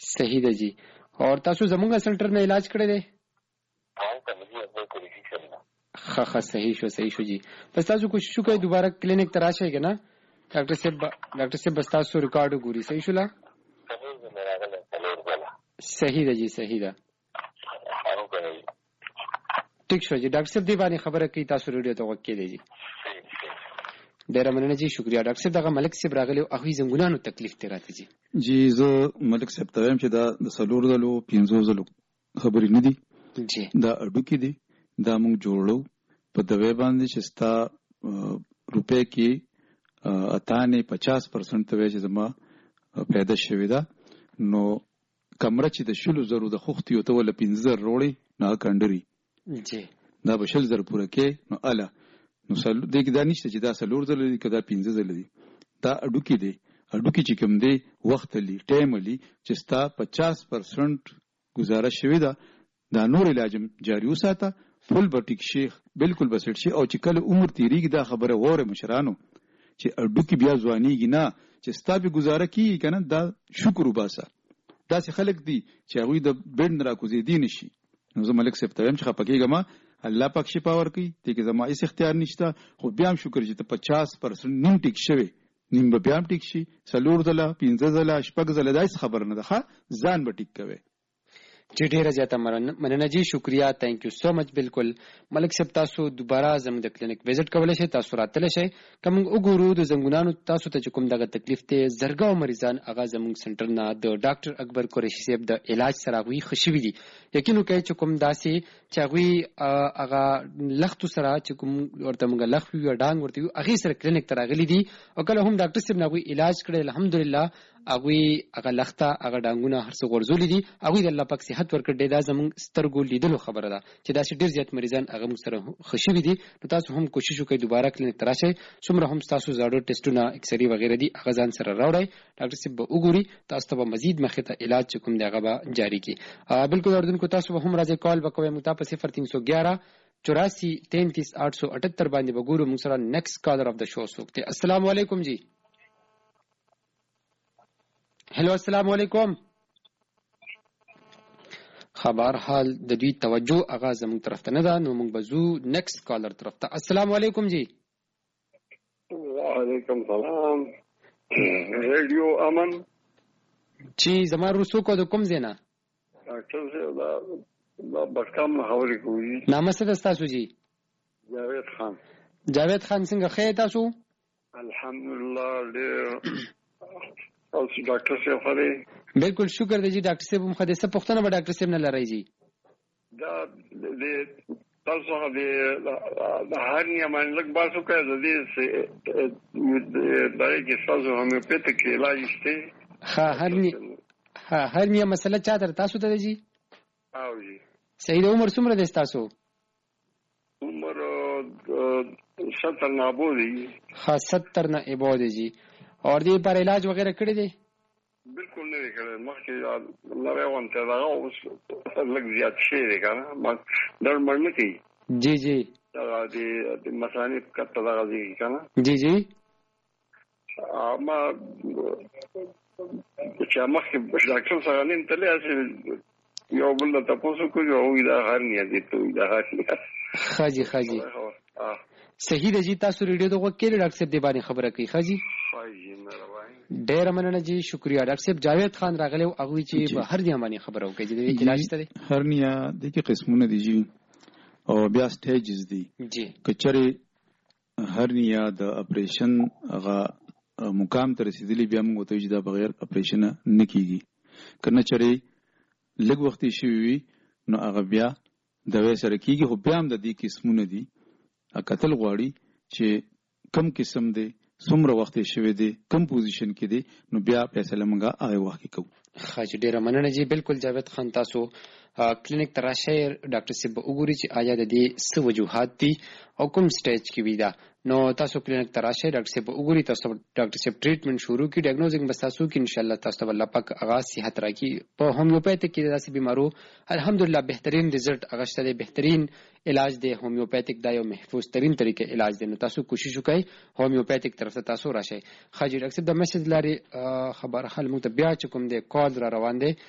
صحیح ده جی. اور تاسو زمونږ سنټر نه علاج کړی دی؟ ښه صحیح شو جی. بس تاسو کوشش وکړئ دوباره کلینیک ته راشئ که نه. ډاکټر صاحب بس تاسو ریکارډ وګوري. صحیح شوله؟ صحیح ده جی صحیح ده. ټیک شو جی. ډاکټر صاحب دې باندې خبره کوي تاسو ریډیو ته غوږ کېدی جی. ډیره مننه جی شکریہ. ډاکټر صاحب دغه ملک صاحب راغلی او هغوی زنګونانو تکلیف دی راته جی. جی زه ملک صاحب ته وایم چې دا د 4 ځلو 5 ځلو خبرې نه دي جی. دا اډوکي دي. دا موږ جوړو په دوی باندې چې ستا روپے کې اتانې 50% ته چې زما پیدا شوې ده نو کمره چې د 100,000 د خوختي او ته ول 15 روړي نه کندري جی دا به 100,000 پوره کې نو اله نو سل دې کې دا نشته چې دا 4 ځله دي کدا 15 ځله دي. دا اډوکي دي. اډوکي چې کوم دی وخت لري ټایم لري چې ستا 50% گزارش شوی ده دا نور علاجم جاری وساته فل بټیک شیخ بالکل بسټ شي. او چې کله عمر تیریږي دا خبره وره مشرانو چې اډوکي بیا ځوانيږي نه چې ستا به گزاره کیږي کنه دا شکر وباسه. دا چې خلک دي چې هغه د بند راکوزي دي نشي. نو زه ملک صاحب ته هم چې خپکیږم الله پاک شفا ورکړي ته کې زما هیڅ اختیار نشته خو بیا هم شکر چې ته 50% نیم ټیک شوی نیم به بیا هم ټیک شي 4 ځله 15 ځله 6 ځله دا خبر نه ده ځان به ټیک کوي. جی ډیره زیاته مننه جی شکریہ. تھینک یو سو مچ. بالکل ملک صاحب تاسو دوباره زموږ د کلینیک وزټ کولای شئ. تاسو راتلی شئ کوم وګورو د زنګونانو تاسو ته کوم دغه تکلیف ته زرګاو مریضان هغه زموږ سنټر نه د ډاکټر اکبر قریشي صاحب د علاج سره غوي خوشي دي. یقین وکړئ چې کوم داسې چې غوي هغه لختو سره چې کوم ورته موږ لخت وی ډانګ ورته هغه سره کلینیک ته راغلي دي او کله هم ډاکټر صاحب نه غوي علاج کړي الحمدلله هغه لخته هغه ډانګونه هر څه ورزولې دي هغه د الله پاک صحت ورکړي. دا زموږ سترګو لیدلو خبره ده چې دا چې ډیر زیات مریضان هغه موږ سره خوشي دي. نو تاسو هم کوشش وکړئ دوباره کلینیک ته راشئ. څومره هم تاسو زاړه ټیسټونه اکسري وغیرہ دي هغه ځان سره راوړئ. ډاکټر صاحب به وګوري تاسو ته مزید مخې ته علاج کوم دی هغه به جاری کی. بالکل اردوونکو تاسو به هم راځي کال وکوي متا په 0311 84 33 878 باندې وګورو. موږ سره نیکسټ کالر اف د شو سوکته. السلام علیکم جی. هلو السلام علیکم. خبر حال د دوی توجه اغاز زموږ طرف ته نه ده نو موږ بزو نیکسټ کالر طرف ته. السلام علیکم جی. وعلیکم السلام. ریډیو امن جی زما روسو کو د کوم زینا ډاکټر صاحب دا بکام خبرې کوي. نامه څه ده تاسو جی؟ جاوید خان. جاوید خان څنګه خیر تاسو؟ الحمدلله ډېر. تاسو ډاکټر صاحب خبرې بالکل شکر دی جی. ډاکټر صاحب هم خدای څه پوښتنه به ډاکټر صاحب نه لري جی. دا د تاسو هغه د هرنیا باندې لږ باسو کوي د دې کې تاسو هومیوپیتیک علاج شته؟ هرنیا مسله چا تر تاسو ته جی؟ او جی. صحیح. عمر څومره دی تاسو؟ عمر 70 نه ابو دی. 70 نه ابو دی جی. اور دې پر علاج وغیرہ کړی دی؟ بالکل نه کړی. مخکې الله روان ته دا اوس لږ زیات شي دی کنه ما در مرنه کی. جی جی. دا دې مسانې کته دا غږی کنه. جی جی. ما چې مخکې ډاکټر سره نن تللی اسې یو بل ته تاسو کوی او دا هرنیا دې ته دا هرنیا. خاجي صحیح دی جی. تاسو ریډیو ته وګورئ ډاکټر صاحب دې باندې خبره کوي. خاجي ډیر مننه جی شکریہ. ډاکټر صاحب جاوید خان راغلی او هغه چې به هرنیا باندې خبره وکړي چې د علاج ته هرنیا د کې قسمونه دي جی او بیا سټیجز دي جی. کچره هرنیا د اپریشن هغه مقام ته رسیدلی بیا موږ ته چې دا بغیر اپریشن نه کیږي کنه چره لږ وخت شي وي نو هغه بیا د وې سره کیږي. خو بیا هم د دې قسمونه دي اکتل غواړي چې کم قسم دي څومره وخت شوی دی کم پوزیشن کې دی نو بیا فیصله موږ هغه وخت کوو. خاص ډیره مننه جی. بالکل جاوید خان تاسو کلینیک ته راشئ. ډاکټر صاحب وګوري چې آیا د دې څه وجوهات دي او کوم سټیج کې وي دا نو تاسو کلینیک ته راشئ. ډاکټر صاحب وګوري تاسو ډاکټر صاحب ټریټمنټ شروع کی ډایګنوزینګ بس تاسو کې ان شاء الله تاسو الله پاک اغاز صحت راکړي. په هومیوپیتیک کې داسې بیمارو الحمدلله بهترین رزلټ اغشته دی. بهترین علاج دی هومیوپیتیک دا یو محفوظ ترین طریقې علاج دی. نو تاسو کوشش وکړئ هومیوپیتیک طرف ته تاسو راشئ. خاجي ډاکټر صاحب د میسج لاري خبر حل مو ته بیا چې کوم دی کال را روان دی